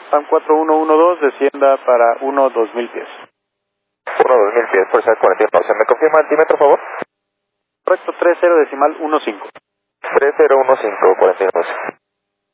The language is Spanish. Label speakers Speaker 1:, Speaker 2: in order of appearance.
Speaker 1: PAM 4112, descienda para 1-2000 pies.
Speaker 2: 1-2000 pies, por ser 41. ¿Se me confirma el altímetro, por favor?
Speaker 1: Correcto, 30 decimal 15.
Speaker 2: 3015, 49.